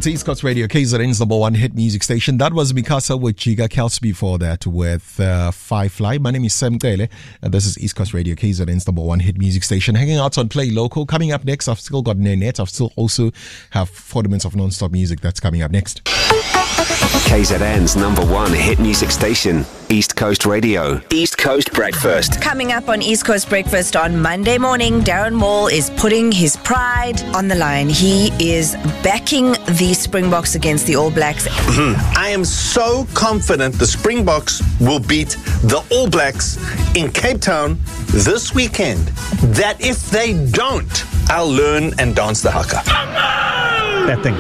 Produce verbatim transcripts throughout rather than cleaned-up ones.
It's East Coast Radio, K Z N's number one hit music station. That was Mikasa with Jiga Kels before that with uh, Firefly. My name is Sam Tele, and this is East Coast Radio, K Z N's number one hit music station. Hanging out on Play Local. Coming up next, I've still got Nanette. I've still also have forty minutes of non-stop music that's coming up next. K Z N's number one hit music station, East Coast Radio. East Coast Breakfast. Coming up on East Coast Breakfast on Monday morning, Darren Moore is putting his pride on the line. He is backing the Springboks against the All Blacks. I am so confident the Springboks will beat the All Blacks in Cape Town this weekend that if they don't, I'll learn and dance the haka. That thing.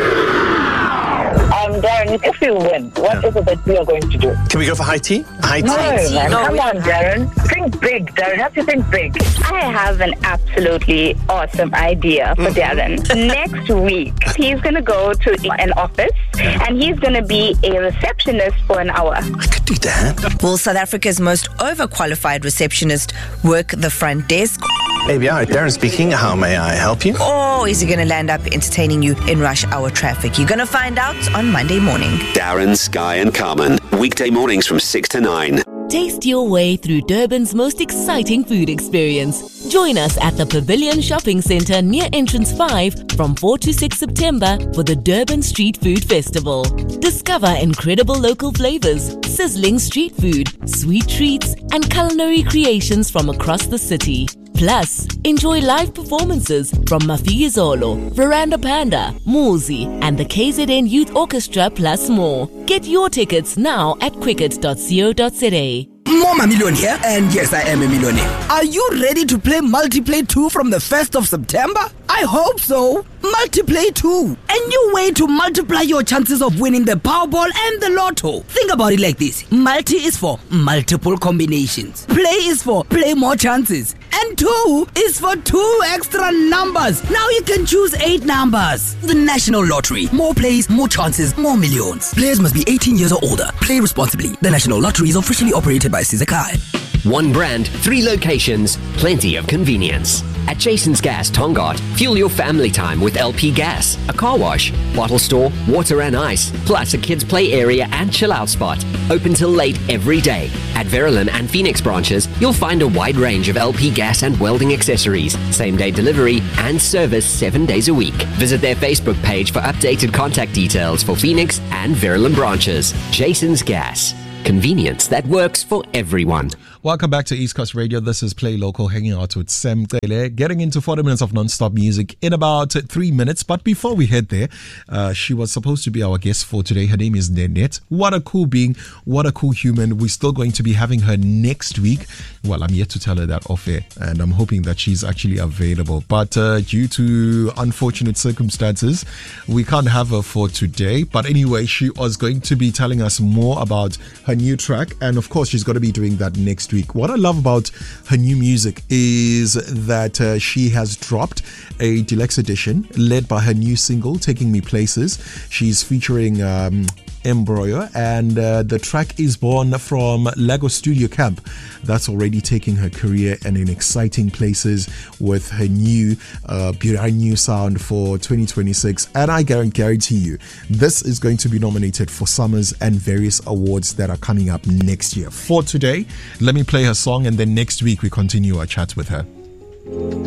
Um, Darren, if we win, what yeah. is it that we are going to do? Can we go for high tea? High tea? No, man. No, Come on, Darren. Think big, Darren. Have to think big. I have an absolutely awesome idea for Darren. Next week, he's going to go to an office and he's going to be a receptionist for an hour. I could do that. Will South Africa's most overqualified receptionist work the front desk? A B I, Darren speaking. How may I help you? Or is he going to land up entertaining you in rush hour traffic? You're going to find out on Monday morning. Darren, Sky and Carmen. Weekday mornings from six to nine. Taste your way through Durban's most exciting food experience. Join us at the Pavilion Shopping Centre near Entrance five from fourth to sixth September for the Durban Street Food Festival. Discover incredible local flavours, sizzling street food, sweet treats and culinary creations from across the city. Plus, enjoy live performances from Mafigizolo, Veranda Panda, Muzi, and the K Z N Youth Orchestra, plus more. Get your tickets now at quicket dot co dot za. Mama Million here, and yes, I am a millionaire. Are you ready to play Multiplay two from the first of September? I hope so. Multiplay two, a new way to multiply your chances of winning the Powerball and the Lotto. Think about it like this. Multi is for multiple combinations. Play is for play more chances. And two is for two extra numbers. Now you can choose eight numbers. The National Lottery. More plays, more chances, more millions. Players must be eighteen years or older. Play responsibly. The National Lottery is officially operated by Sizakai. One brand, three locations, plenty of convenience. At Jason's Gas, Tongaat, fuel your family time with L P gas, a car wash, bottle store, water and ice, plus a kids play area and chill out spot. Open till late every day. At Verulam and Phoenix branches, you'll find a wide range of L P gas and welding accessories, same day delivery and service seven days a week. Visit their Facebook page for updated contact details for Phoenix and Verulam branches. Jason's Gas. Convenience that works for everyone. Welcome back to East Coast Radio. This is Play Local, hanging out with Sam Tele, getting into forty minutes of non-stop music in about three minutes. But before we head there, uh, she was supposed to be our guest for today. Her name is Nanette. What a cool being. What a cool human. We're still going to be having her next week. Well, I'm yet to tell her that off air, and I'm hoping that she's actually available. But uh, due to unfortunate circumstances, we can't have her for today. But anyway, she was going to be telling us more about her new track, and of course, she's going to be doing that next week. What I love about her new music is that uh, she has dropped a deluxe edition led by her new single, Taking Me Places. She's featuring um, Embroyo, and uh, the track is born from Lagos Studio Camp. That's already taking her career and in exciting places with her new uh, brand new sound for twenty twenty-six. And I guarantee you, this is going to be nominated for Summers and various awards that are coming up next year. For today, let me play her song, and then next week we continue our chat with her.